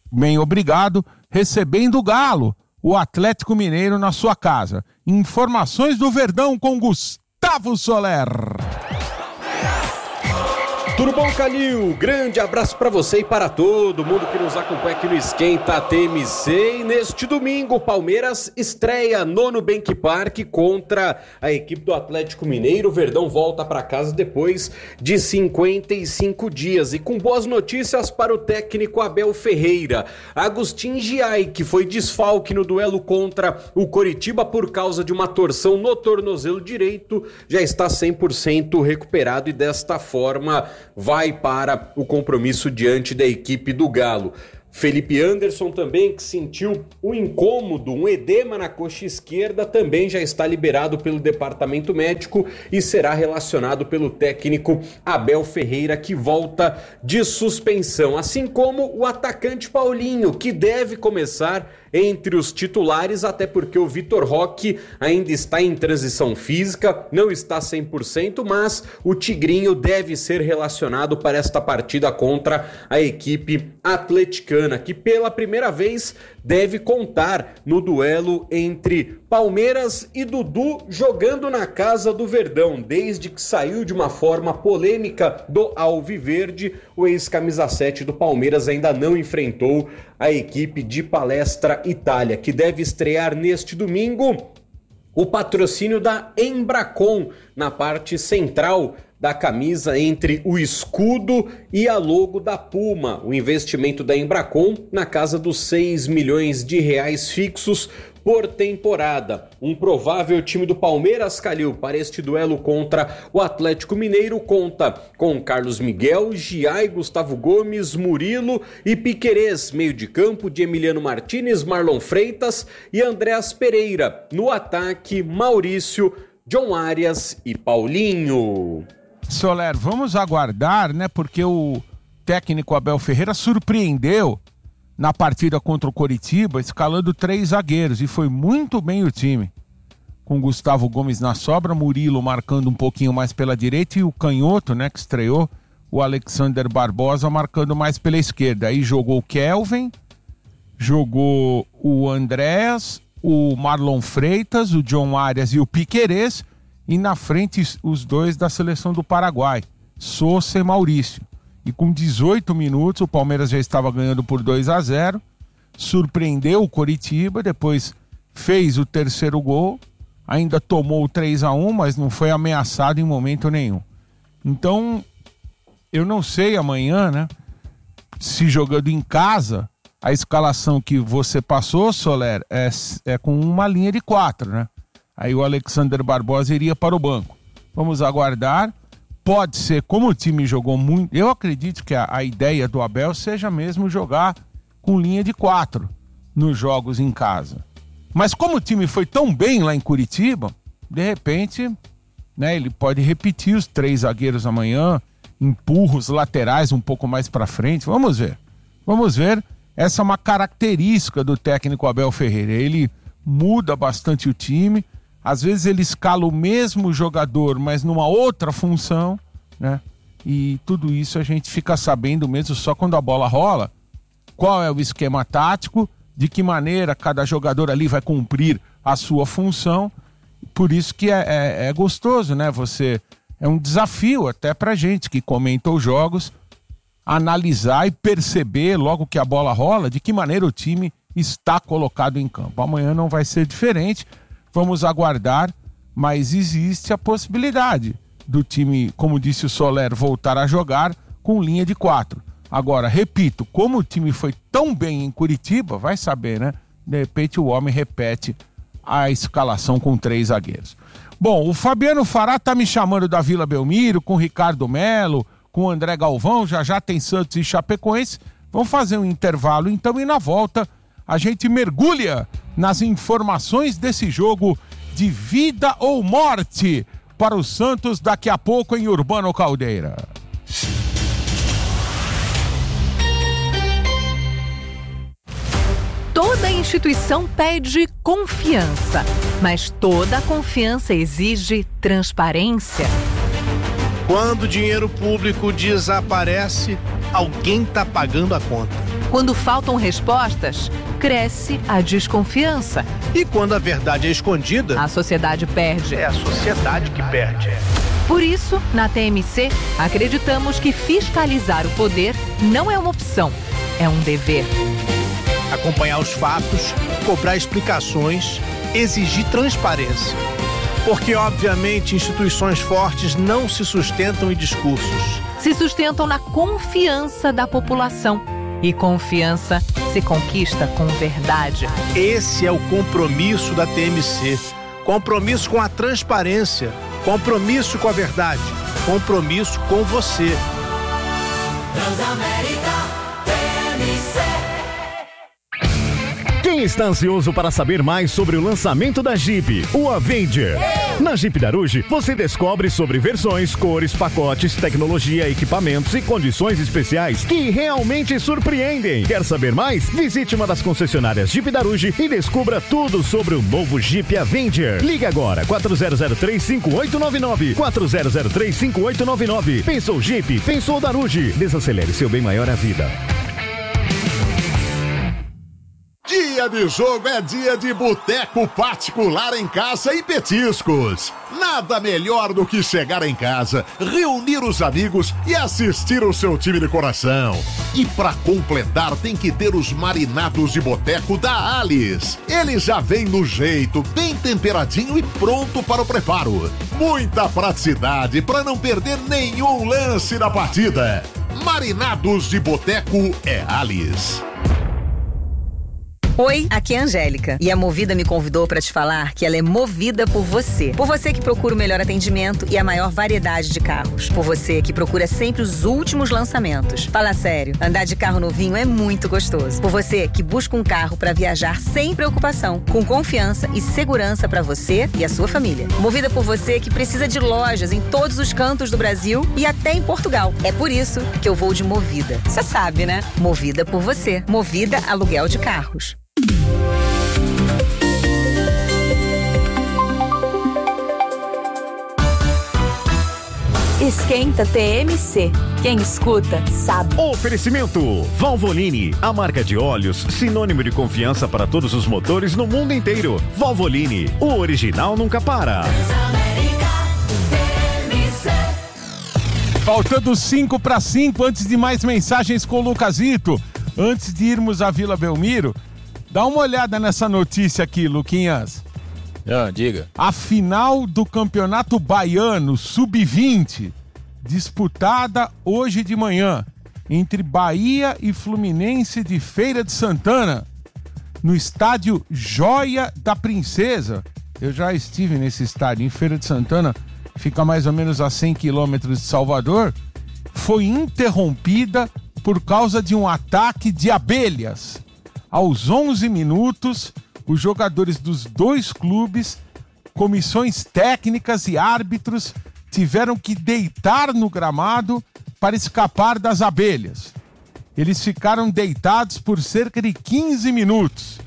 bem, obrigado, recebendo o Galo, o Atlético Mineiro na sua casa. Informações do Verdão com Gustavo Soler. Tudo bom, Calil? Grande abraço para você e para todo mundo que nos acompanha aqui no Esquenta TMC. E neste domingo, o Palmeiras estreia no Bank Park contra a equipe do Atlético Mineiro. O Verdão volta para casa depois de 55 dias. E com boas notícias para o técnico Abel Ferreira. Agustin Giai, que foi desfalque no duelo contra o Coritiba por causa de uma torção no tornozelo direito, já está 100% recuperado e desta forma vai para o compromisso diante da equipe do Galo. Felipe Anderson também, que sentiu um incômodo, um edema na coxa esquerda, também já está liberado pelo departamento médico e será relacionado pelo técnico Abel Ferreira, que volta de suspensão. Assim como o atacante Paulinho, que deve começar entre os titulares, até porque o Vitor Roque ainda está em transição física, não está 100%, mas o Tigrinho deve ser relacionado para esta partida contra a equipe atleticana, que pela primeira vez deve contar no duelo entre Palmeiras e Dudu, jogando na casa do Verdão. Desde que saiu de uma forma polêmica do Alviverde, o ex-camisa 7 do Palmeiras ainda não enfrentou a equipe de Palestra Itália, que deve estrear neste domingo. O patrocínio da Embracon na parte central da camisa, entre o escudo e a logo da Puma. O investimento da Embracon na casa dos 6 milhões de reais fixos por temporada. Um provável time do Palmeiras, Calil, para este duelo contra o Atlético Mineiro conta com Carlos Miguel, Giai, Gustavo Gomes, Murilo e Piquerez. Meio de campo de Emiliano Martínez, Marlon Freitas e Andréas Pereira. No ataque, Maurício, John Arias e Paulinho. Soler, vamos aguardar, né? Porque o técnico Abel Ferreira surpreendeu na partida contra o Coritiba, escalando 3 zagueiros, e foi muito bem o time. Com Gustavo Gomes na sobra, Murilo marcando um pouquinho mais pela direita e o canhoto, né, que estreou, o Alexander Barbosa marcando mais pela esquerda. Aí jogou o Kelvin, jogou o Andréas, o Marlon Freitas, o John Arias e o Piquerez, e na frente os dois da seleção do Paraguai, Sousa e Maurício. E com 18 minutos o Palmeiras já estava ganhando por 2-0, surpreendeu o Coritiba, depois fez o terceiro gol, ainda tomou o 3-1, mas não foi ameaçado em momento nenhum. Então, eu não sei amanhã, né, se jogando em casa, a escalação que você passou, Soler, é com uma linha de 4, né? Aí o Alexander Barbosa iria para o banco. Vamos aguardar. Pode ser, como o time jogou muito, eu acredito que a ideia do Abel seja mesmo jogar com linha de 4 nos jogos em casa. Mas como o time foi tão bem lá em Curitiba, de repente, né, ele pode repetir os 3 zagueiros amanhã, empurra os laterais um pouco mais para frente. Vamos ver. Vamos ver. Essa é uma característica do técnico Abel Ferreira. Ele muda bastante o time. Às vezes ele escala o mesmo jogador, mas numa outra função, né? E tudo isso a gente fica sabendo mesmo só quando a bola rola. Qual é o esquema tático, de que maneira cada jogador ali vai cumprir a sua função. Por isso que é gostoso, né? É um desafio até pra gente que comenta os jogos, analisar e perceber logo que a bola rola, de que maneira o time está colocado em campo. Amanhã não vai ser diferente. Vamos aguardar, mas existe a possibilidade do time, como disse o Soler, voltar a jogar com linha de 4. Agora, repito, como o time foi tão bem em Curitiba, vai saber, né? De repente o homem repete a escalação com 3 zagueiros. Bom, o Fabiano Fará tá me chamando da Vila Belmiro, com o Ricardo Melo, com o André Galvão, já tem Santos e Chapecoense. Vamos fazer um intervalo então e na volta a gente mergulha nas informações desse jogo de vida ou morte para o Santos daqui a pouco em Urbano Caldeira. Toda instituição pede confiança, mas toda confiança exige transparência. Quando o dinheiro público desaparece, alguém está pagando a conta. Quando faltam respostas, cresce a desconfiança. E quando a verdade é escondida, A sociedade perde. é a sociedade que perde. Por isso, na TMC, acreditamos que fiscalizar o poder não é uma opção, é um dever. Acompanhar os fatos, cobrar explicações, exigir transparência. Porque, obviamente, instituições fortes não se sustentam em discursos. Se sustentam na confiança da população. E confiança se conquista com verdade. Esse é o compromisso da TMC. Compromisso com a transparência. Compromisso com a verdade. Compromisso com você. Transamérica TMC. Quem está ansioso para saber mais sobre o lançamento da Jeep, o Avenger? Na Jeep Daruge, você descobre sobre versões, cores, pacotes, tecnologia, equipamentos e condições especiais que realmente surpreendem. Quer saber mais? Visite uma das concessionárias Jeep Daruge e descubra tudo sobre o novo Jeep Avenger. Ligue agora, 4003-5899. 4003-5899. Pensou Jeep? Pensou Daruge. Desacelere seu bem maior à vida. Dia de jogo é dia de boteco particular em casa e petiscos. Nada melhor do que chegar em casa, reunir os amigos e assistir o seu time de coração. E pra completar tem que ter os marinados de boteco da Alice. Ele já vem no jeito, bem temperadinho e pronto para o preparo. Muita praticidade para não perder nenhum lance da partida. Marinados de boteco é Alice. Oi, aqui é a Angélica e a Movida me convidou para te falar que ela é movida por você. Por você que procura o melhor atendimento e a maior variedade de carros. Por você que procura sempre os últimos lançamentos. Fala sério, andar de carro novinho é muito gostoso. Por você que busca um carro para viajar sem preocupação, com confiança e segurança para você e a sua família. Movida por você que precisa de lojas em todos os cantos do Brasil e até em Portugal. É por isso que eu vou de Movida. Você sabe, né? Movida por você. Movida Aluguel de Carros. Esquenta TMC. Quem escuta, sabe. Oferecimento Valvoline, a marca de óleos sinônimo de confiança para todos os motores no mundo inteiro. Valvoline, o original nunca para. Faltando 5 para 5, antes de mais mensagens com o Lucasito, antes de irmos à Vila Belmiro, dá uma olhada nessa notícia aqui, Luquinhas. Diga. A final do Campeonato Baiano Sub-20, disputada hoje de manhã, entre Bahia e Fluminense de Feira de Santana, no estádio Joia da Princesa. Eu já estive nesse estádio, em Feira de Santana, fica mais ou menos a 100 quilômetros de Salvador, foi interrompida por causa de um ataque de abelhas. Aos 11 minutos, os jogadores dos dois clubes, comissões técnicas e árbitros tiveram que deitar no gramado para escapar das abelhas. Eles ficaram deitados por cerca de 15 minutos.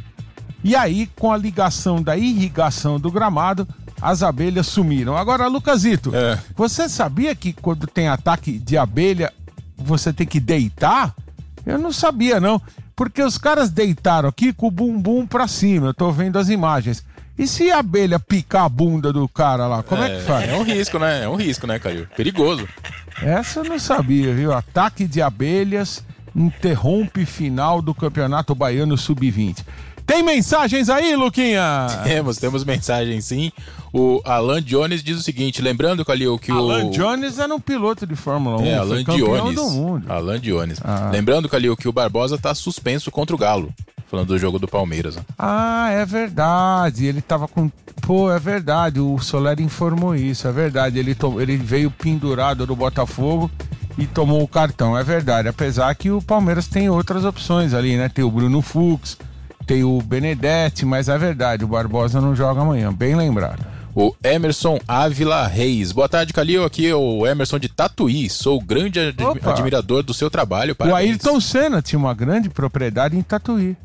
E aí, com a ligação da irrigação do gramado, as abelhas sumiram. Agora, Lucasito, você sabia que quando tem ataque de abelha, você tem que deitar? Eu não sabia, não. Porque os caras deitaram aqui com o bumbum pra cima, eu tô vendo as imagens. E se a abelha picar a bunda do cara lá, como é que faz? É um risco, né, Calil? Perigoso. Essa eu não sabia, viu? Ataque de abelhas interrompe final do Campeonato Baiano Sub-20. Tem mensagens aí, Luquinha? Temos mensagens sim. O Alan Jones diz o seguinte, lembrando, Calil, que Alan Jones era um piloto de Fórmula 1, Alan foi campeão Jones, do mundo. Alan Jones. Lembrando, Calil, que o Barbosa tá suspenso contra o Galo, falando do jogo do Palmeiras. Né? Ah, é verdade, ele tava com... Pô, é verdade, o Soler informou isso, é verdade, ele veio pendurado do Botafogo e tomou o cartão, é verdade, apesar que o Palmeiras tem outras opções ali, né, tem o Bruno Fux, tem o Benedetti, mas é verdade, o Barbosa não joga amanhã, bem lembrado. O Emerson Ávila Reis. Boa tarde, Calil. Aqui é o Emerson de Tatuí. Sou grande admirador do seu trabalho. Parabéns. O Ayrton Senna tinha uma grande propriedade em Tatuí.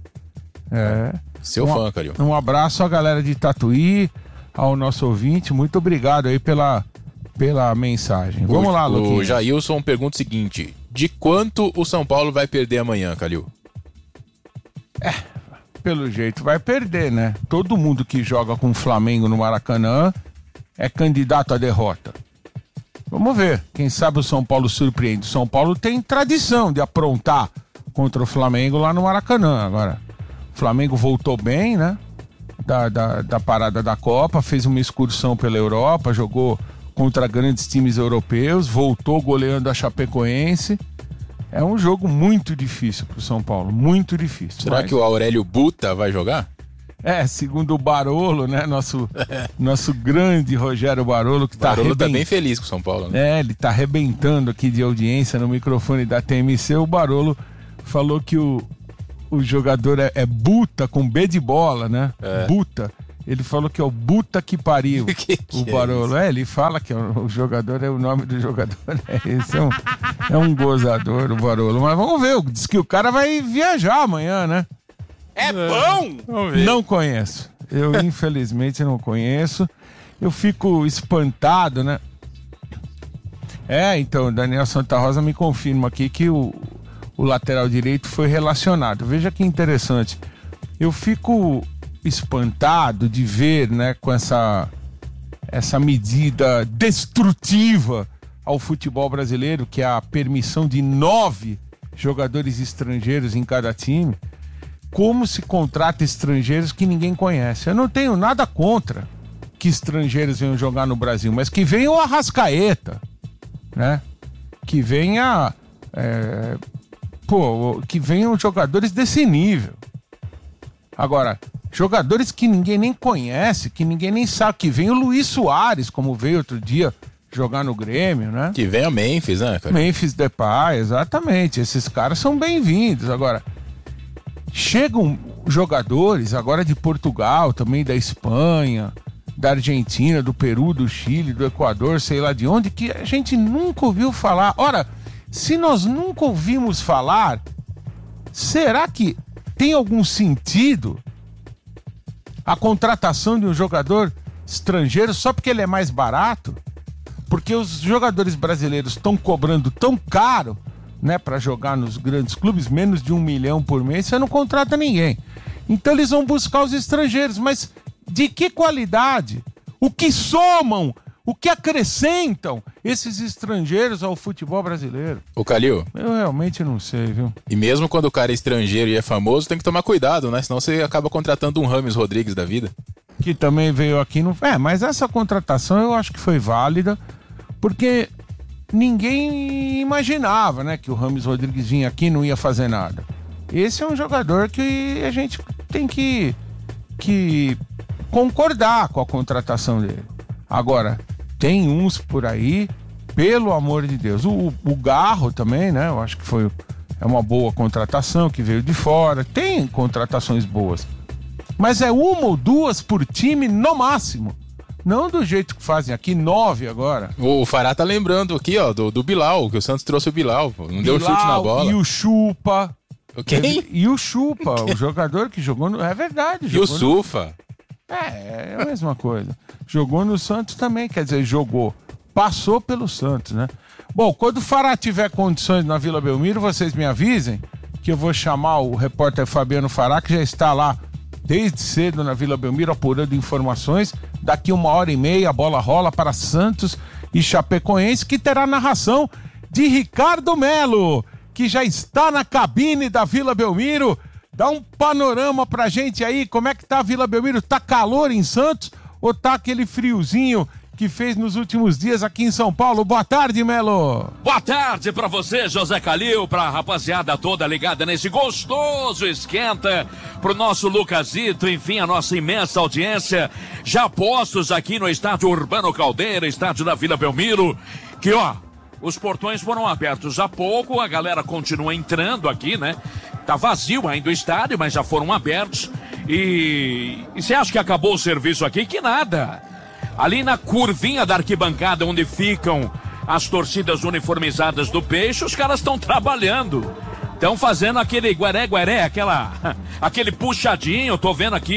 Seu fã, Calil. Um abraço à galera de Tatuí, ao nosso ouvinte. Muito obrigado aí pela mensagem. Vamos lá, Luquinhas. O Jailson pergunta o seguinte. De quanto o São Paulo vai perder amanhã, Calil? Pelo jeito vai perder, né? Todo mundo que joga com o Flamengo no Maracanã é candidato à derrota. Vamos ver, quem sabe o São Paulo surpreende. O São Paulo tem tradição de aprontar contra o Flamengo lá no Maracanã. Agora, o Flamengo voltou bem, né? Da parada da Copa, fez uma excursão pela Europa, jogou contra grandes times europeus, voltou goleando a Chapecoense. É um jogo muito difícil pro São Paulo, muito difícil. Será que o Aurélio Buta vai jogar? Segundo o Barolo, né? Nosso grande Rogério Barolo, que tá Barolo tá bem feliz com o São Paulo, né? Ele tá arrebentando aqui de audiência no microfone da TMC. O Barolo falou que o jogador é Buta, com B de bola, né? Buta. Ele falou que é o Buta que pariu. O Barolo. Ele fala que o jogador é o nome do jogador. Esse é um gozador, o Barolo. Mas vamos ver, diz que o cara vai viajar amanhã, né? É bom? Não conheço. Eu, infelizmente, não conheço. Eu fico espantado, né? Então, Daniel Santa Rosa me confirma aqui que o lateral direito foi relacionado. Veja que interessante. Eu fico espantado de ver, né, com essa medida destrutiva ao futebol brasileiro, que é a permissão de 9 jogadores estrangeiros em cada time, como se contrata estrangeiros que ninguém conhece. Eu não tenho nada contra que estrangeiros venham jogar no Brasil, mas que venha o Arrascaeta, né? Que venha que venham jogadores desse nível. Agora, jogadores que ninguém nem conhece, que ninguém nem sabe, que vem o Luiz Soares, como veio outro dia jogar no Grêmio, né? Que vem a Memphis, né, cara? Memphis Depay, exatamente. Esses caras são bem-vindos. Agora, chegam jogadores agora de Portugal, também da Espanha, da Argentina, do Peru, do Chile, do Equador, sei lá de onde, que a gente nunca ouviu falar. Ora, se nós nunca ouvimos falar, será que tem algum sentido a contratação de um jogador estrangeiro só porque ele é mais barato? Porque os jogadores brasileiros estão cobrando tão caro, né, para jogar nos grandes clubes, menos de 1 milhão por mês, você não contrata ninguém. Então eles vão buscar os estrangeiros, mas de que qualidade? O que somam? O que acrescentam esses estrangeiros ao futebol brasileiro? Ô, Calil, eu realmente não sei, viu? E mesmo quando o cara é estrangeiro e é famoso, tem que tomar cuidado, né? Senão você acaba contratando um Rames Rodrigues da vida. Que também veio aqui no... mas essa contratação eu acho que foi válida, porque ninguém imaginava, né, que o Rames Rodrigues vinha aqui e não ia fazer nada. Esse é um jogador que a gente tem que concordar com a contratação dele. Agora, tem uns por aí, pelo amor de Deus. O Garro também, né? Eu acho que é uma boa contratação, que veio de fora. Tem contratações boas. Mas é 1 ou 2 por time no máximo. Não do jeito que fazem aqui, 9 agora. O Fará tá lembrando aqui, ó, do Bilal, que o Santos trouxe o Bilal, pô. Não deu chute na bola. E o Chupa. Quem? E o Chupa, o jogador que jogou no... É verdade. E o Sufa. É a mesma coisa. Jogou no Santos também, quer dizer, passou pelo Santos, né? Bom, quando o Fará tiver condições na Vila Belmiro, vocês me avisem que eu vou chamar o repórter Fabiano Fará, que já está lá desde cedo na Vila Belmiro apurando informações. Daqui 1h30 a bola rola para Santos e Chapecoense, que terá narração de Ricardo Melo, que já está na cabine da Vila Belmiro. Dá um panorama pra gente aí, como é que tá a Vila Belmiro? Tá calor em Santos ou tá aquele friozinho que fez nos últimos dias aqui em São Paulo? Boa tarde, Melo. Boa tarde pra você, José Calil, pra rapaziada toda ligada nesse gostoso esquenta, pro nosso Lucasito, enfim, a nossa imensa audiência, já postos aqui no estádio Urbano Caldeira, estádio da Vila Belmiro, que ó, os portões foram abertos há pouco, a galera continua entrando aqui, né? Tá vazio ainda o estádio, mas já foram abertos. E você acha que acabou o serviço aqui? Que nada. Ali na curvinha da arquibancada onde ficam as torcidas uniformizadas do Peixe, os caras estão trabalhando. Estão fazendo aquele guaré-guaré, aquele puxadinho, tô vendo aqui, ó.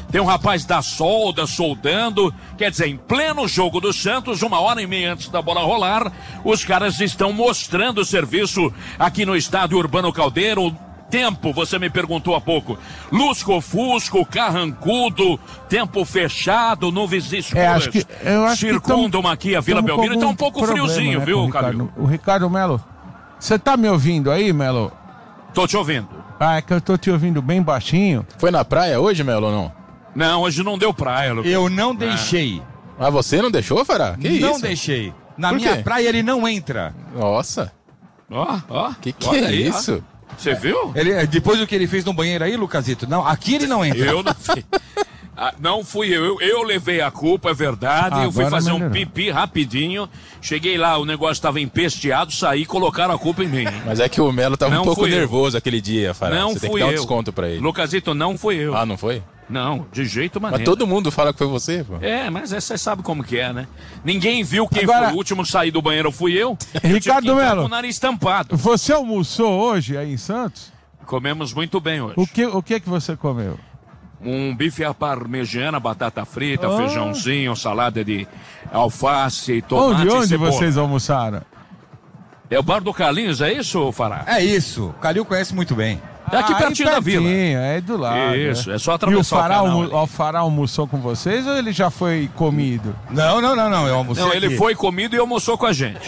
Tem um rapaz da solda, soldando. Quer dizer, em pleno jogo do Santos, 1h30 antes da bola rolar, os caras estão mostrando o serviço aqui no estádio Urbano Caldeira. O tempo, você me perguntou há pouco. Lusco-fusco, carrancudo, tempo fechado, nuvens escuras. Eu acho circundam aqui a Vila Belmiro. Então um pouco friozinho, né, viu, Calil? O Ricardo Melo, você tá me ouvindo aí, Melo? Tô te ouvindo. Ah, é que eu tô te ouvindo bem baixinho. Foi na praia hoje, Melo, ou não? Não, hoje não deu praia, Lucas. Eu não deixei. Ah, você não deixou, Fará? Que não isso? deixei. Na Por minha quê? praia ele não entra. Nossa. Ó. Que olha é aí, isso? Você viu? Ele, depois do que ele fez no banheiro aí, Lucasito, não, aqui ele não entra. Eu não fiz. Não fui eu. Eu levei a culpa, é verdade. Eu fui fazer um pipi rapidinho. Cheguei lá, o negócio tava empesteado, saí e colocaram a culpa em mim. Mas é que o Melo tava um pouco nervoso aquele dia, Fará. Não Você tem fui que dar um eu. desconto pra ele. Lucasito, não fui eu. Ah, não foi? Não, de jeito maneiro. Mas todo mundo fala que foi você, pô. É, mas você sabe como que é, né? Ninguém viu quem Agora, foi o último a sair do banheiro, fui eu. Ricardo Melo, com o nariz tampado. Você almoçou hoje aí em Santos? Comemos muito bem hoje. O que você comeu? Um bife à parmegiana, batata frita, feijãozinho, salada de alface, tomate Onde e cebola. vocês almoçaram? É o Bar do Carlinhos, é isso, Fará? É isso, o Calil conhece muito bem. É aqui pertinho da vila. É do lado. Isso, é só E atravessar o canal. Fará almoçou com vocês ou ele já foi comido? Não, eu almocei Não, ele aqui. foi comido e almoçou com a gente.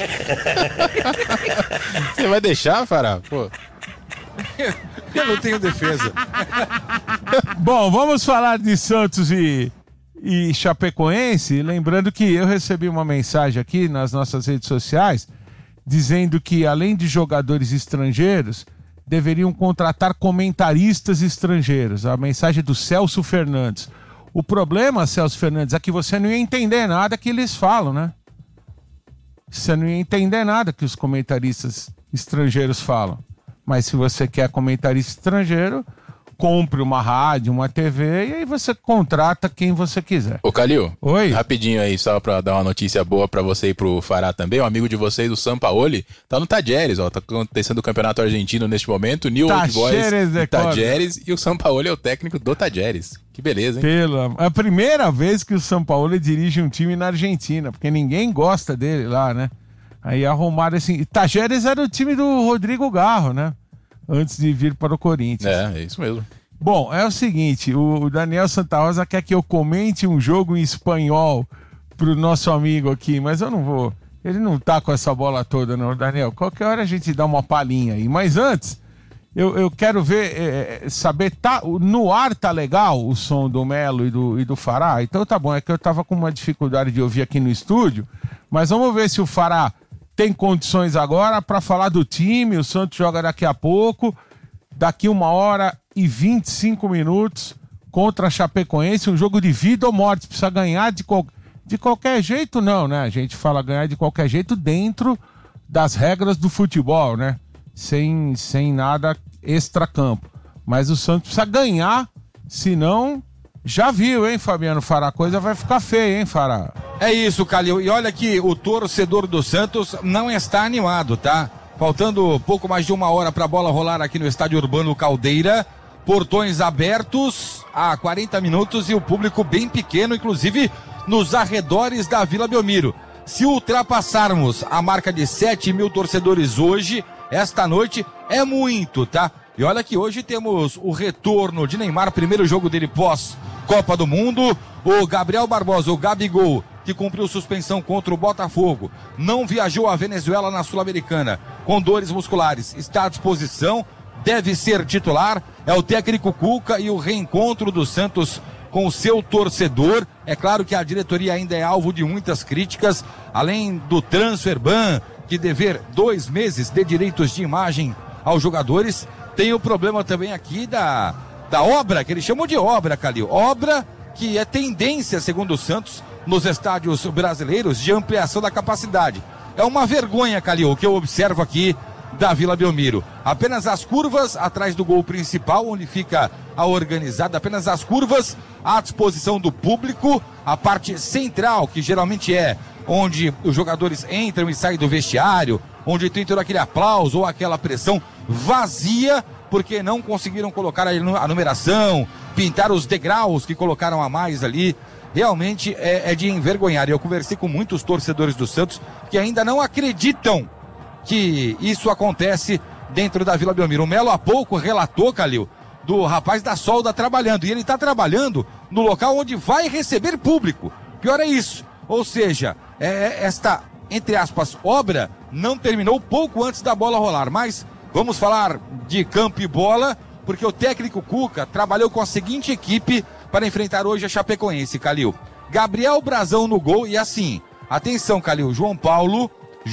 Você vai deixar, Fará? Pô. Eu não tenho defesa. Bom, vamos falar de Santos e Chapecoense. Lembrando que eu recebi uma mensagem aqui nas nossas redes sociais dizendo que, além de jogadores estrangeiros, deveriam contratar comentaristas estrangeiros. A mensagem do Celso Fernandes. O problema, Celso Fernandes, é que você não ia entender nada que eles falam, né? Você não ia entender nada que os comentaristas estrangeiros falam. Mas se você quer comentarista estrangeiro, compre uma rádio, uma TV e aí você contrata quem você quiser. Ô, Calil. Oi. Rapidinho aí, só pra dar uma notícia boa pra você e pro Fará também. Um amigo de vocês, o Sampaoli, tá no Tajeres, ó. Tá acontecendo o campeonato argentino neste momento. New Old Boys e Tajeres. E o Sampaoli é o técnico do Tajeres. Que beleza, hein? É a primeira vez que o Sampaoli dirige um time na Argentina, porque ninguém gosta dele lá, né? Aí arrumaram assim. Tajeres era o time do Rodrigo Garro, né? Antes de vir para o Corinthians. É isso mesmo. Bom, é o seguinte, o Daniel Santa Rosa quer que eu comente um jogo em espanhol pro nosso amigo aqui, mas eu não vou. Ele não tá com essa bola toda, não, Daniel. Qualquer hora a gente dá uma palhinha aí. Mas antes, eu quero ver, saber, no ar tá legal o som do Melo e do Fará? Então tá bom, é que eu tava com uma dificuldade de ouvir aqui no estúdio, mas vamos ver se o Fará tem condições agora para falar do time. O Santos joga daqui a pouco, daqui 1h25 contra a Chapecoense, um jogo de vida ou morte. Precisa ganhar de qualquer jeito, não, né? A gente fala ganhar de qualquer jeito dentro das regras do futebol, né? Sem nada extracampo. Mas o Santos precisa ganhar, senão... Já viu, hein, Fabiano Fará? A coisa vai ficar feia, hein, Fará? É isso, Calil. E olha que o torcedor do Santos não está animado, tá? Faltando pouco mais de 1 hora para a bola rolar aqui no Estádio Urbano Caldeira. Portões abertos há 40 minutos e o público bem pequeno, inclusive nos arredores da Vila Belmiro. Se ultrapassarmos a marca de 7 mil torcedores hoje, esta noite, é muito, tá? E olha que hoje temos o retorno de Neymar, primeiro jogo dele pós-Copa do Mundo. O Gabriel Barbosa, o Gabigol, que cumpriu suspensão contra o Botafogo, não viajou à Venezuela na Sul-Americana com dores musculares, está à disposição, deve ser titular. É o técnico Cuca e o reencontro do Santos com o seu torcedor. É claro que a diretoria ainda é alvo de muitas críticas, além do transfer ban, que dever 2 meses de direitos de imagem aos jogadores. Tem o problema também aqui da obra, que eles chamam de obra, Calil. Obra que é tendência, segundo o Santos, nos estádios brasileiros, de ampliação da capacidade. É uma vergonha, Calil, o que eu observo aqui da Vila Belmiro. Apenas as curvas atrás do gol principal, onde fica a organizada, apenas as curvas à disposição do público. A parte central, que geralmente é onde os jogadores entram e saem do vestiário, onde tem todo aquele aplauso ou aquela pressão, vazia, porque não conseguiram colocar a numeração, pintar os degraus que colocaram a mais ali. Realmente é de envergonhar. E eu conversei com muitos torcedores do Santos que ainda não acreditam que isso acontece dentro da Vila Belmiro. O Melo há pouco relatou, Calil, do rapaz da Solda trabalhando. E ele está trabalhando no local onde vai receber público. Pior é isso. Ou seja, esta, entre aspas, obra não terminou pouco antes da bola rolar. Mas vamos falar de campo e bola, porque o técnico Cuca trabalhou com a seguinte equipe para enfrentar hoje a Chapecoense, Calil. Gabriel Brazão no gol e assim, atenção, Calil, João Paulo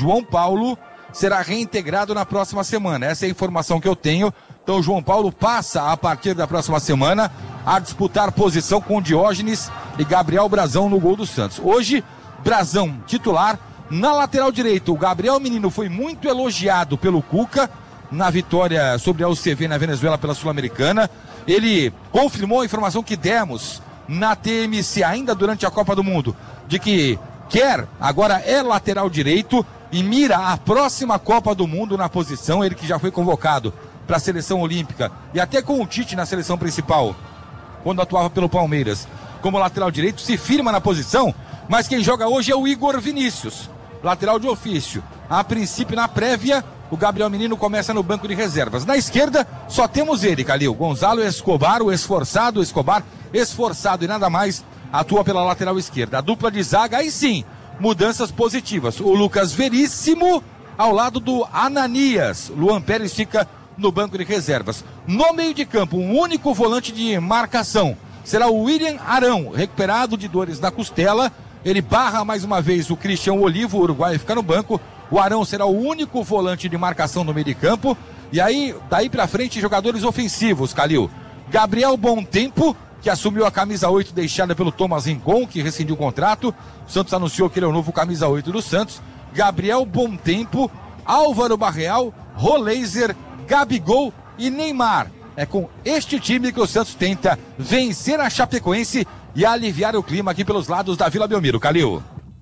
será reintegrado na próxima semana. Essa é a informação que eu tenho. Então, João Paulo passa, a partir da próxima semana, a disputar posição com Diógenes e Gabriel Brazão no gol do Santos. Hoje, Brazão titular. Na lateral direita, o Gabriel Menino foi muito elogiado pelo Cuca na vitória sobre a UCV na Venezuela pela Sul-Americana. Ele confirmou a informação que demos na TMC ainda durante a Copa do Mundo, de que agora é lateral direito e mira a próxima Copa do Mundo na posição. Ele que já foi convocado para a seleção olímpica e até com o Tite na seleção principal, quando atuava pelo Palmeiras, como lateral direito, se firma na posição, mas quem joga hoje é o Igor Vinícius, lateral de ofício. A princípio, na prévia, o Gabriel Menino começa no banco de reservas. Na esquerda, só temos ele, Calil. Gonzalo Escobar, o esforçado Escobar, esforçado e nada mais, atua pela lateral esquerda. A dupla de zaga, aí sim, mudanças positivas. O Lucas Veríssimo ao lado do Ananias. Luan Pérez fica no banco de reservas. No meio de campo, um único volante de marcação. Será o William Arão, recuperado de dores na costela. Ele barra mais uma vez o Christian Olivo, o uruguaio fica no banco. O Arão será o único volante de marcação no meio de campo. E aí, daí pra frente, jogadores ofensivos, Calil. Gabriel Bontempo, que assumiu a camisa 8 deixada pelo Thomas Rincon, que rescindiu o contrato. O Santos anunciou que ele é o novo camisa 8 do Santos. Gabriel Bontempo, Álvaro Barreal, Roleiser, Gabigol e Neymar. É com este time que o Santos tenta vencer a Chapecoense e aliviar o clima aqui pelos lados da Vila Belmiro, Calil.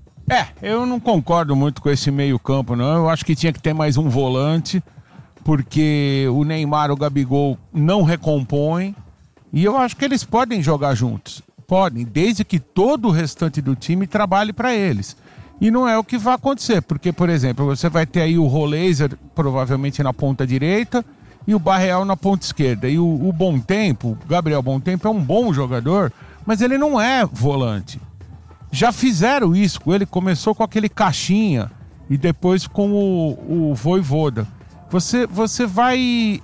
Eu não concordo muito com esse meio campo, não. Eu acho que tinha que ter mais um volante, porque o Neymar, o Gabigol não recompõem, e eu acho que eles podem jogar juntos. Podem, desde que todo o restante do time trabalhe para eles. E não é o que vai acontecer, porque, por exemplo, você vai ter aí o Roleiser provavelmente na ponta direita e o Barreal na ponta esquerda. E o Bontempo, o Gabriel Bontempo é um bom jogador, mas ele não é volante. Já fizeram isso com ele, começou com aquele Caixinha e depois com o Vojvoda. Você vai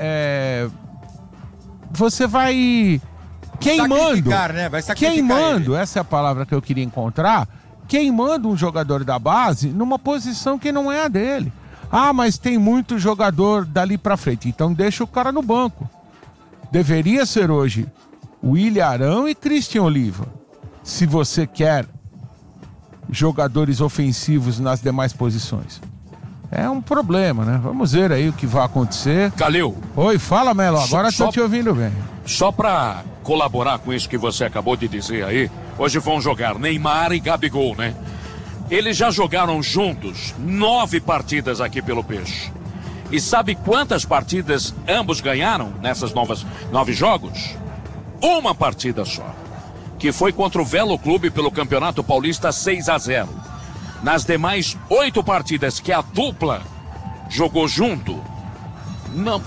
queimando, né? Vai queimando, essa é a palavra que eu queria encontrar, queimando um jogador da base numa posição que não é a dele. Ah, mas tem muito jogador dali pra frente, então deixa o cara no banco. Deveria ser hoje William Arão e Christian Oliva. Se você quer jogadores ofensivos nas demais posições. É um problema, né? Vamos ver aí o que vai acontecer. Calil. Oi, fala, Melo, agora estou te ouvindo bem. Só para colaborar com isso que você acabou de dizer aí, hoje vão jogar Neymar e Gabigol, né? Eles já jogaram juntos 9 partidas aqui pelo Peixe. E sabe quantas partidas ambos ganharam nessas 9 jogos? Uma partida só, que foi contra o Velo Clube pelo Campeonato Paulista 6-0. Nas demais 8 partidas que a dupla jogou junto, não,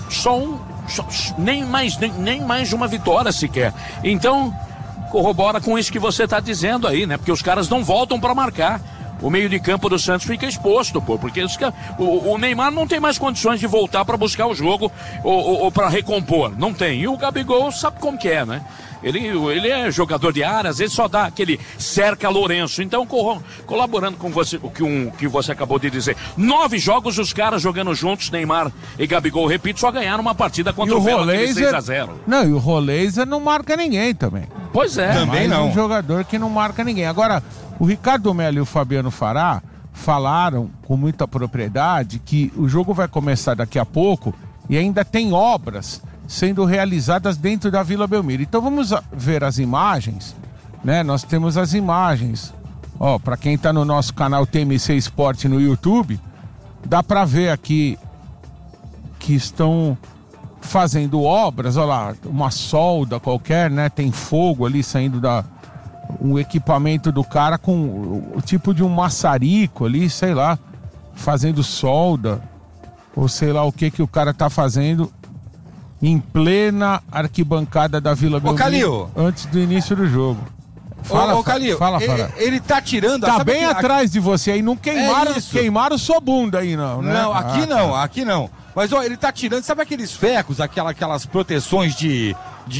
nem mais uma vitória sequer. Então, corrobora com isso que você está dizendo aí, né? Porque os caras não voltam para marcar. O meio de campo do Santos fica exposto, porque o Neymar não tem mais condições de voltar para buscar o jogo ou para recompor. Não tem. E o Gabigol sabe como que é, né? Ele é jogador de área, às vezes só dá aquele cerca Lourenço. Então, colaborando com você, o que você acabou de dizer. 9 jogos, os caras jogando juntos, Neymar e Gabigol, repito, só ganharam uma partida contra o Velo 6-0. Não, e o Roleiser não marca ninguém também. Pois é. Também mais não. Um jogador que não marca ninguém. Agora, o Ricardo Melo e o Fabiano Fará falaram com muita propriedade que o jogo vai começar daqui a pouco e ainda tem obras sendo realizadas dentro da Vila Belmiro. Então vamos ver as imagens, né? Nós temos as imagens. Ó, para quem tá no nosso canal TMC Esporte no YouTube, dá para ver aqui que estão fazendo obras, olha lá, uma solda qualquer, né? Tem fogo ali saindo um equipamento do cara com o tipo de um maçarico ali, sei lá, fazendo solda, ou sei lá o que o cara tá fazendo em plena arquibancada da Vila Belmiro antes do início do jogo. Fala, Calil, ele tá tirando... Tá bem atrás de você aí, não queimaram sua bunda aí não, né? Não, aqui não. Mas ó, ele tá tirando, sabe aqueles ferros, aquelas proteções de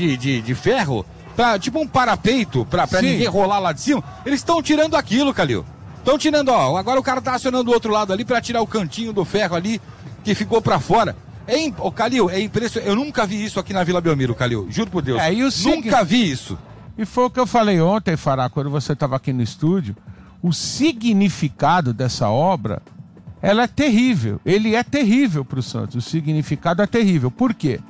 ferro? Tipo um parapeito pra ninguém rolar lá de cima. Eles estão tirando aquilo, Calil. Estão tirando, ó. Agora o cara tá acionando o outro lado ali pra tirar o cantinho do ferro ali que ficou pra fora. Calil, é impressionante. Eu nunca vi isso aqui na Vila Belmiro, Calil. Juro por Deus. Nunca vi isso. E foi o que eu falei ontem, Fará, quando você estava aqui no estúdio. O significado dessa obra, ela é terrível. Ele é terrível para o Santos. O significado é terrível. Por quê?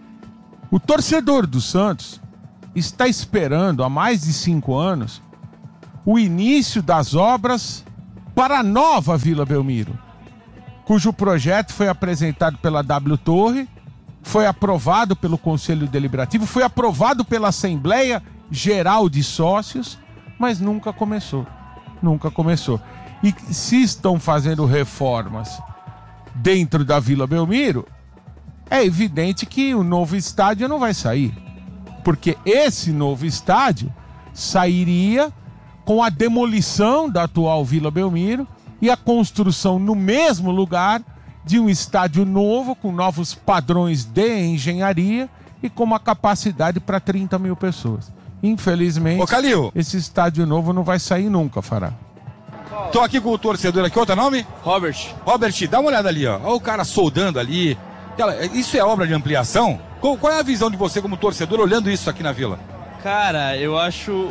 O torcedor do Santos está esperando há mais de 5 anos o início das obras para a nova Vila Belmiro, cujo projeto foi apresentado pela W Torre, foi aprovado pelo Conselho Deliberativo, foi aprovado pela Assembleia Geral de Sócios, mas nunca começou. Nunca começou. E se estão fazendo reformas dentro da Vila Belmiro, é evidente que o novo estádio não vai sair. Porque esse novo estádio sairia com a demolição da atual Vila Belmiro e a construção no mesmo lugar de um estádio novo, com novos padrões de engenharia e com uma capacidade para 30 mil pessoas. Infelizmente, esse estádio novo não vai sair nunca, Fará. Tô aqui com o torcedor aqui, outro nome? Robert, dá uma olhada ali, ó. Olha o cara soldando ali. Isso é obra de ampliação? Qual é a visão de você como torcedor olhando isso aqui na Vila? Cara, eu acho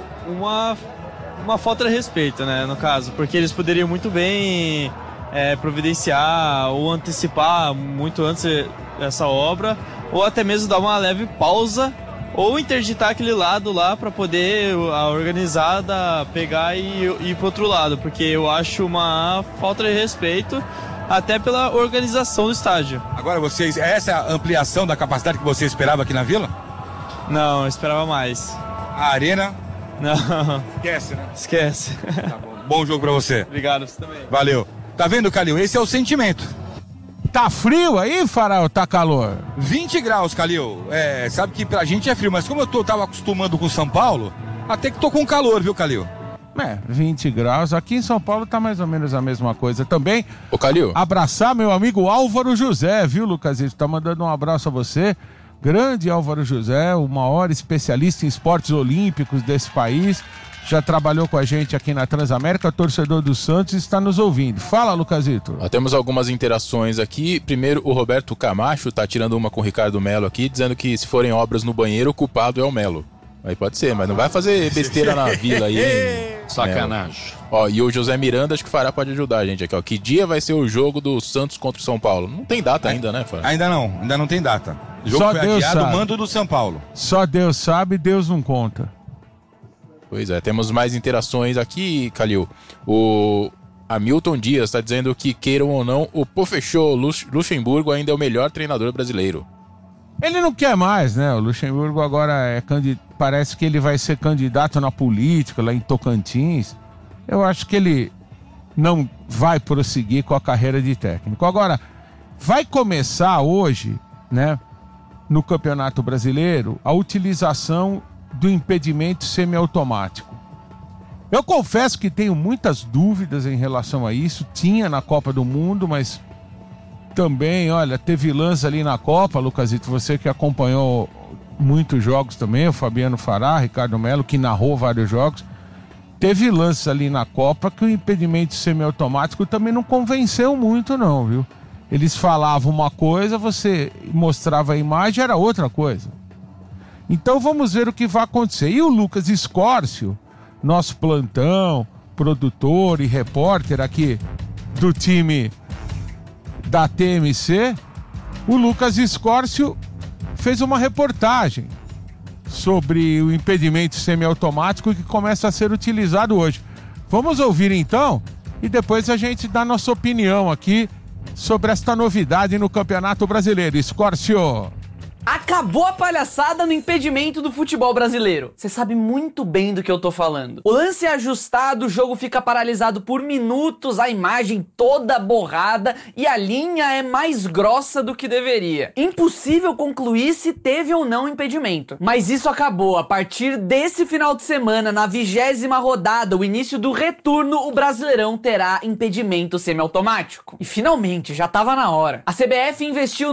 uma falta de respeito, né, no caso, porque eles poderiam muito bem providenciar ou antecipar muito antes essa obra, ou até mesmo dar uma leve pausa, ou interditar aquele lado lá para poder a organizada pegar e ir pro outro lado, porque eu acho uma falta de respeito até pela organização do estádio. Agora essa é a ampliação da capacidade que você esperava aqui na Vila? Não, eu esperava mais. A arena? Não. Esquece, né? Esquece. Tá bom. Bom jogo pra você. Obrigado, você também. Valeu. Tá vendo, Calil? Esse é o sentimento. Tá frio aí, Fará, ou tá calor? 20 graus, Calil. Sabe que pra gente é frio, mas como eu tava acostumando com São Paulo, até que tô com calor, viu, Calil? 20 graus. Aqui em São Paulo tá mais ou menos a mesma coisa também. Ô, Calil. Abraçar meu amigo Álvaro José, viu, Lucasito? Tá mandando um abraço a você. Grande Álvaro José, o maior especialista em esportes olímpicos desse país. Já trabalhou com a gente aqui na Transamérica, torcedor do Santos, está nos ouvindo. Fala, Lucasito. Temos algumas interações aqui. Primeiro, o Roberto Camacho tá tirando uma com o Ricardo Melo aqui, dizendo que se forem obras no banheiro, o culpado é o Melo. Aí pode ser, mas não vai fazer besteira na Vila aí, hein? Sacanagem. Ó, e o José Miranda, acho que o Fará pode ajudar a gente aqui, ó. Que dia vai ser o jogo do Santos contra o São Paulo? Não tem data ainda, né, Fará? Ainda não tem data. O jogo foi adiado, mando do São Paulo. Só Deus sabe, Deus não conta. Pois é, temos mais interações aqui, Calil. O Hamilton Dias está dizendo que, queiram ou não, o Pofechô Luxemburgo ainda é o melhor treinador brasileiro. Ele não quer mais, né? O Luxemburgo agora parece que ele vai ser candidato na política lá em Tocantins. Eu acho que ele não vai prosseguir com a carreira de técnico. Agora, vai começar hoje, né, no Campeonato Brasileiro, a utilização do impedimento semiautomático. Eu confesso que tenho muitas dúvidas em relação a isso. Tinha na Copa do Mundo, mas também, olha, teve lance ali na Copa, Lucasito, você que acompanhou muitos jogos também, o Fabiano Fará, Ricardo Melo, que narrou vários jogos. Teve lances ali na Copa que o impedimento semiautomático também não convenceu muito não, viu? Eles falavam uma coisa, você mostrava a imagem, era outra coisa. Então vamos ver o que vai acontecer. E o Lucas Escórcio, nosso plantão, produtor e repórter aqui do time da TMC, o Lucas Escórcio fez uma reportagem sobre o impedimento semiautomático que começa a ser utilizado hoje. Vamos ouvir então e depois a gente dá nossa opinião aqui sobre esta novidade no Campeonato Brasileiro. Escórcio. Acabou a palhaçada no impedimento do futebol brasileiro. Você sabe muito bem do que eu tô falando. O lance é ajustado, o jogo fica paralisado por minutos, a imagem toda borrada e a linha é mais grossa do que deveria. Impossível concluir se teve ou não impedimento. Mas isso acabou. A partir desse final de semana, na 20ª rodada, o início do retorno, o Brasileirão terá impedimento semiautomático. E finalmente, já tava na hora. A CBF investiu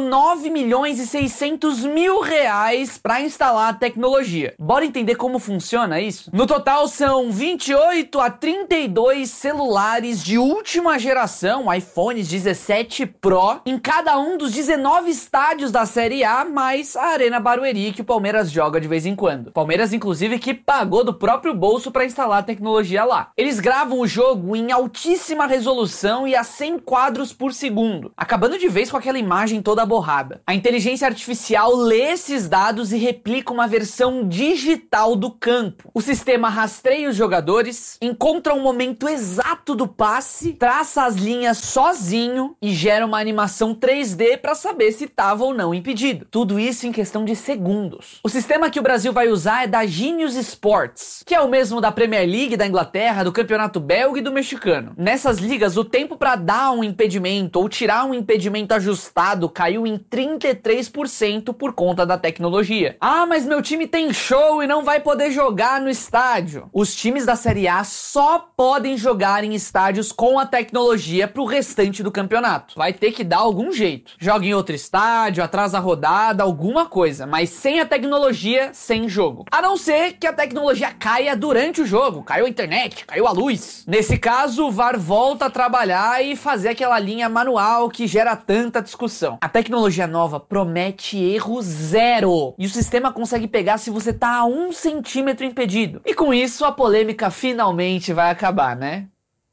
9.600.000 reais para instalar a tecnologia. Bora entender como funciona isso? No total são 28 a 32 celulares de última geração, iPhones 17 Pro, em cada um dos 19 estádios da Série A, mais a Arena Barueri, que o Palmeiras joga de vez em quando. Palmeiras, inclusive, que pagou do próprio bolso para instalar a tecnologia lá. Eles gravam o jogo em altíssima resolução e a 100 quadros por segundo, acabando de vez com aquela imagem toda borrada. A inteligência artificial lê esses dados e replica uma versão digital do campo. O sistema rastreia os jogadores, encontra o momento exato do passe, traça as linhas sozinho e gera uma animação 3D para saber se estava ou não impedido. Tudo isso em questão de segundos. O sistema que o Brasil vai usar é da Genius Sports, que é o mesmo da Premier League da Inglaterra, do Campeonato Belga e do Mexicano. Nessas ligas, o tempo para dar um impedimento ou tirar um impedimento ajustado caiu em 33% por conta da tecnologia. Ah, mas meu time tem show e não vai poder jogar no estádio. Os times da Série A só podem jogar em estádios com a tecnologia pro restante do campeonato. Vai ter que dar algum jeito. Joga em outro estádio, atrasa a rodada, alguma coisa, mas sem a tecnologia, sem jogo. A não ser que a tecnologia caia durante o jogo. Caiu a internet, caiu a luz. Nesse caso, o VAR volta a trabalhar e fazer aquela linha manual que gera tanta discussão. A tecnologia nova promete erro zero. E o sistema consegue pegar se você tá a 1 centímetro impedido. E com isso, a polêmica finalmente vai acabar, né?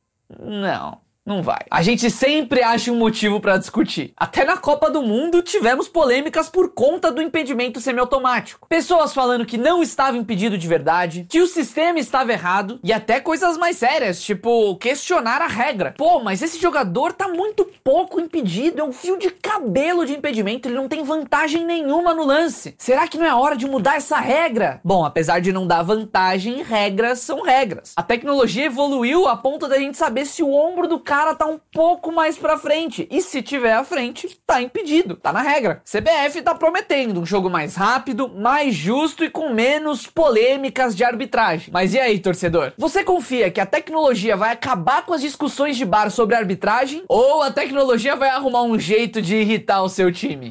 Não vai. A gente sempre acha um motivo pra discutir. Até na Copa do Mundo tivemos polêmicas por conta do impedimento semiautomático. Pessoas falando que não estava impedido de verdade, que o sistema estava errado e até coisas mais sérias, tipo questionar a regra. Pô, mas esse jogador tá muito pouco impedido, é um fio de cabelo de impedimento, ele não tem vantagem nenhuma no lance. Será que não é hora de mudar essa regra? Bom, apesar de não dar vantagem, regras são regras. A tecnologia evoluiu a ponto da gente saber se o ombro do cara tá um pouco mais pra frente. E se tiver à frente, tá impedido. Tá na regra. CBF tá prometendo um jogo mais rápido, mais justo e com menos polêmicas de arbitragem. Mas e aí, torcedor? Você confia que a tecnologia vai acabar com as discussões de bar sobre arbitragem? Ou a tecnologia vai arrumar um jeito de irritar o seu time?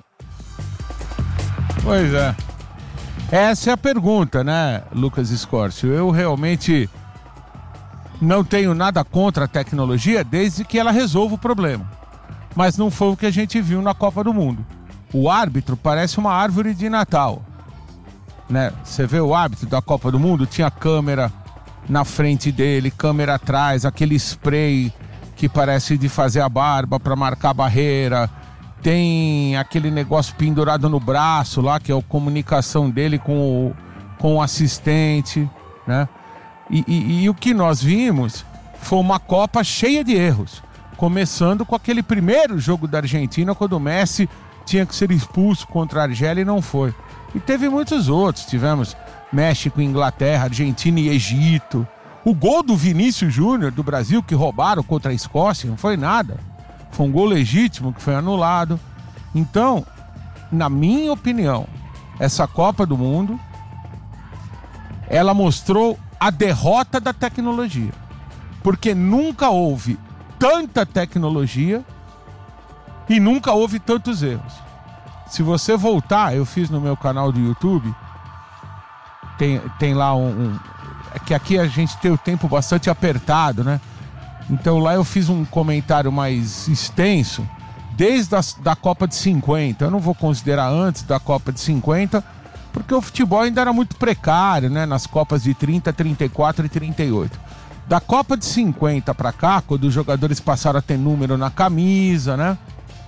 Pois é. Essa é a pergunta, né, Lucas Escórcio? Eu realmente não tenho nada contra a tecnologia desde que ela resolva o problema. Mas não foi o que a gente viu na Copa do Mundo. O árbitro parece uma árvore de Natal, né? Você vê o árbitro da Copa do Mundo, tinha câmera na frente dele, câmera atrás, aquele spray que parece de fazer a barba para marcar a barreira. Tem aquele negócio pendurado no braço lá, que é a comunicação dele com o assistente, né? E o que nós vimos foi uma Copa cheia de erros. Começando com aquele primeiro jogo da Argentina, quando o Messi tinha que ser expulso contra a Argélia e não foi. E teve muitos outros. Tivemos México, Inglaterra, Argentina e Egito. O gol do Vinícius Júnior do Brasil, que roubaram contra a Escócia, não foi nada. Foi um gol legítimo que foi anulado. Então, na minha opinião, essa Copa do Mundo, ela mostrou a derrota da tecnologia. Porque nunca houve tanta tecnologia e nunca houve tantos erros. Se você voltar, eu fiz no meu canal do YouTube, tem lá é que aqui a gente tem o tempo bastante apertado, né? Então lá eu fiz um comentário mais extenso, desde da Copa de 50. Eu não vou considerar antes da Copa de 50, porque o futebol ainda era muito precário, né? Nas Copas de 30, 34 e 38. Da Copa de 50 para cá, quando os jogadores passaram a ter número na camisa, né?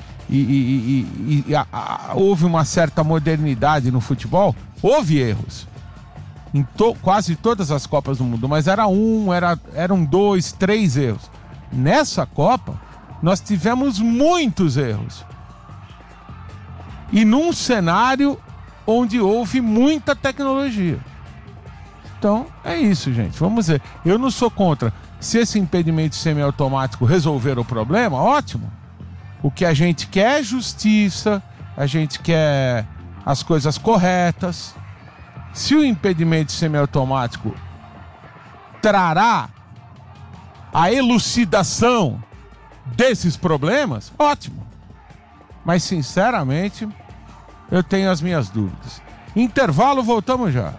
Houve uma certa modernidade no futebol, houve erros. Em quase todas as Copas do Mundo, mas eram 2, 3 erros. Nessa Copa, nós tivemos muitos erros. E num cenário onde houve muita tecnologia. Então, é isso, gente. Vamos ver. Eu não sou contra. Se esse impedimento semiautomático resolver o problema, ótimo. O que a gente quer é justiça, a gente quer as coisas corretas. Se o impedimento semiautomático trará a elucidação desses problemas, ótimo. Mas, sinceramente, eu tenho as minhas dúvidas. Intervalo, voltamos já.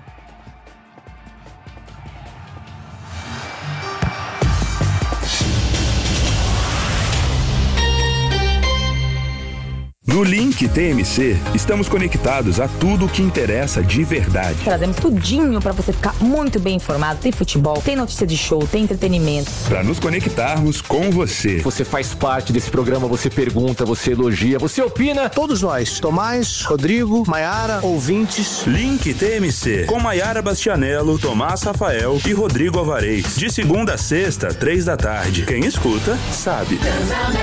No Link TMC, estamos conectados a tudo o que interessa de verdade. Trazemos tudinho pra você ficar muito bem informado. Tem futebol, tem notícia de show, tem entretenimento. Para nos conectarmos com você. Você faz parte desse programa, você pergunta, você elogia, você opina. Todos nós, Tomás, Rodrigo, Maiara, ouvintes. Link TMC, com Maiara Bastianello, Tomás Rafael e Rodrigo Alvarez. De segunda a sexta, 3 da tarde. Quem escuta, sabe.